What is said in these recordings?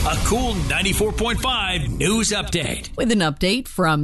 A Cool 94.5 news update. With an update from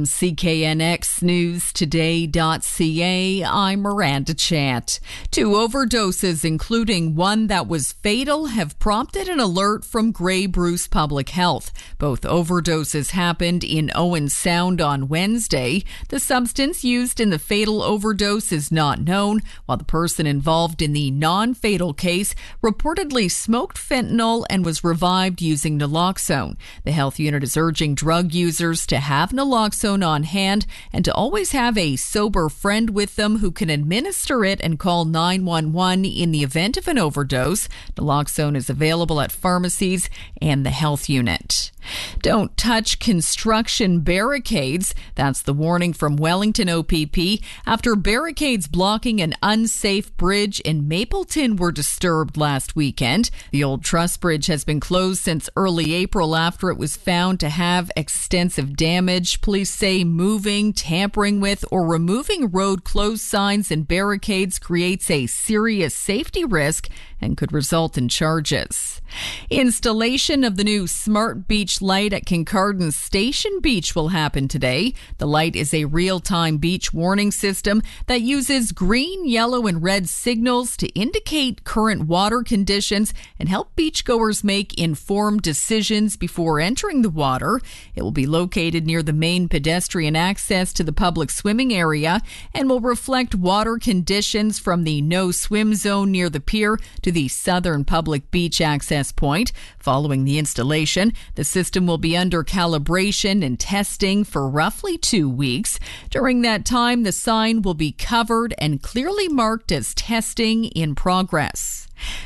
CKNXNewsToday.ca, I'm Miranda Chant. 2 overdoses, including one that was fatal, have prompted an alert from Grey Bruce Public Health. Both overdoses happened in Owen Sound on Wednesday. The substance used in the fatal overdose is not known, while the person involved in the non-fatal case reportedly smoked fentanyl and was revived using naloxone. The health unit is urging drug users to have naloxone on hand and to always have a sober friend with them who can administer it and call 911 in the event of an overdose. Naloxone is available at pharmacies and the health unit. Don't touch construction barricades. That's the warning from Wellington OPP after barricades blocking an unsafe bridge in Mapleton were disturbed last weekend. The old truss bridge has been closed since early April after it was found to have extensive damage. Police say moving, tampering with, or removing road closed signs and barricades creates a serious safety risk and could result in charges. Installation of the new Smart Beach light at Kincardine Station Beach will happen today. The light is a real-time beach warning system that uses green, yellow, and red signals to indicate current water conditions and help beachgoers make informed decisions before entering the water. It will be located near the main pedestrian access to the public swimming area and will reflect water conditions from the no swim zone near the pier to the southern public beach access point. Following the installation, the system will be under calibration and testing for roughly 2 weeks. During that time, the sign will be covered and clearly marked as testing in progress.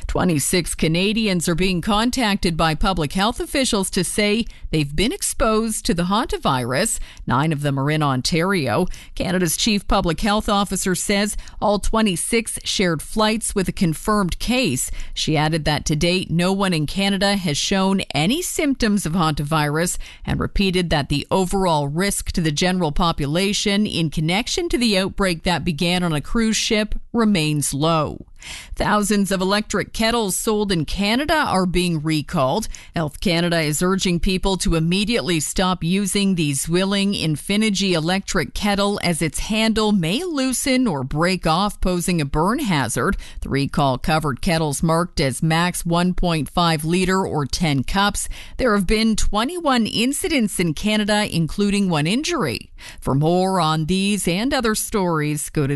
26 Canadians are being contacted by public health officials to say they've been exposed to the hantavirus. 9 of them are in Ontario. Canada's chief public health officer says all 26 shared flights with a confirmed case. She added that to date, no one in Canada has shown any symptoms of hantavirus and repeated that the overall risk to the general population in connection to the outbreak that began on a cruise ship remains low. Thousands of electric kettles sold in Canada are being recalled. Health Canada is urging people to immediately stop using the Zwilling Infinity electric kettle as its handle may loosen or break off, posing a burn hazard. The recall covered kettles marked as max 1.5 litre or 10 cups. There have been 21 incidents in Canada, including 1 injury. For more on these and other stories, go to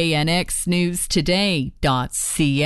CKNXNewsToday.ca.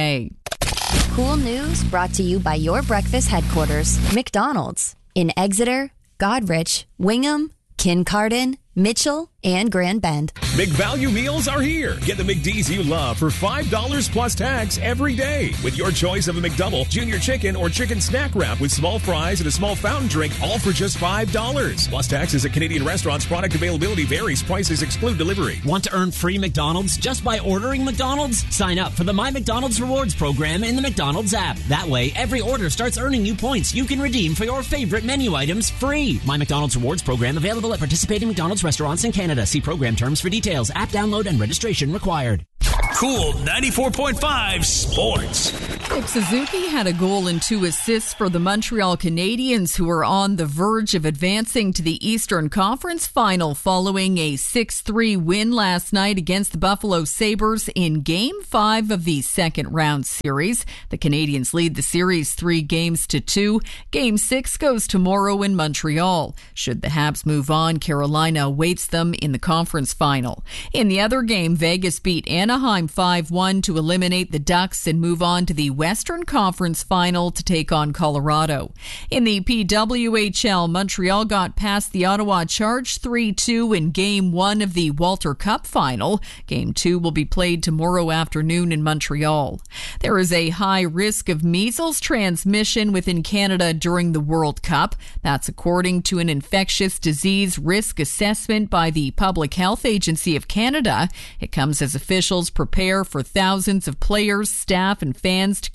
Cool news brought to you by your breakfast headquarters, McDonald's, in Exeter, Godrich, Wingham, Kincardine, Mitchell, and Grand Bend. McValue meals are here. Get the McD's you love for $5 plus tax every day with your choice of a McDouble, junior chicken, or chicken snack wrap with small fries and a small fountain drink, all for just $5. Plus taxes at Canadian restaurants. Product availability varies. Prices exclude delivery. Want to earn free McDonald's just by ordering McDonald's? Sign up for the My McDonald's Rewards program in the McDonald's app. That way, every order starts earning you points you can redeem for your favorite menu items free. My McDonald's Rewards program available at participating McDonald's restaurants in Canada. See program terms for details. App download and registration required. Cool 94.5 Sports. Nick Suzuki had a goal and 2 assists for the Montreal Canadiens, who are on the verge of advancing to the Eastern Conference Final following a 6-3 win last night against the Buffalo Sabres in Game 5 of the second round series. The Canadiens lead the series 3-2. Game 6 goes tomorrow in Montreal. Should the Habs move on, Carolina awaits them in the conference final. In the other game, Vegas beat Anaheim 5-1 to eliminate the Ducks and move on to the Western Conference Final to take on Colorado. In the PWHL, Montreal got past the Ottawa Charge 3-2 in Game 1 of the Walter Cup Final. Game 2 will be played tomorrow afternoon in Montreal. There is a high risk of measles transmission within Canada during the World Cup. That's according to an infectious disease risk assessment by the Public Health Agency of Canada. It comes as officials prepare for thousands of players, staff, and fans to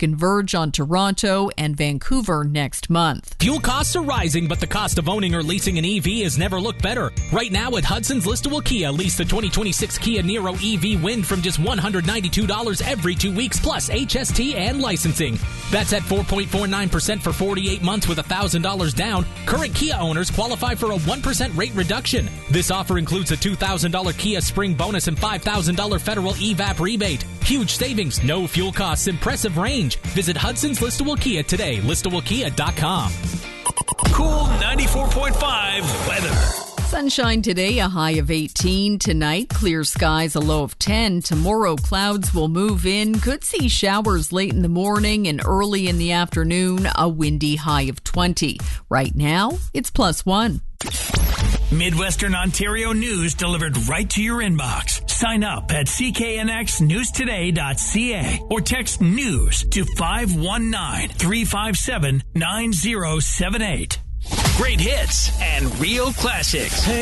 converge on Toronto and Vancouver next month. Fuel costs are rising, but the cost of owning or leasing an EV has never looked better. Right now at Hudson's Listowel Kia, lease the 2026 Kia Niro EV Wind from just $192 every 2 weeks, plus HST and licensing. That's at 4.49% for 48 months with $1,000 down. Current Kia owners qualify for a 1% rate reduction. This offer includes a $2,000 Kia Spring bonus and $5,000 federal EVAP rebate. Huge savings, no fuel costs, impressive range. Visit Hudson's Listowel Kia today, listowelkia.com. Cool 94.5 weather. Sunshine today, a high of 18. Tonight, clear skies, a low of 10. Tomorrow, clouds will move in. Could see showers late in the morning and early in the afternoon, a windy high of 20. Right now, it's +1. Midwestern Ontario news delivered right to your inbox. Sign up at cknxnewstoday.ca or text news to 519-357-9078. Great hits and real classics.